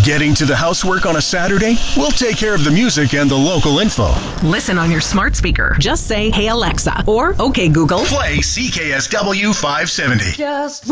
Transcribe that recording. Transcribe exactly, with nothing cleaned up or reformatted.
Getting to the housework on a Saturday? We'll take care of the music and the local info. Listen on your smart speaker. Just say, "Hey Alexa," or "Okay Google." Play C K S W five seventy. Just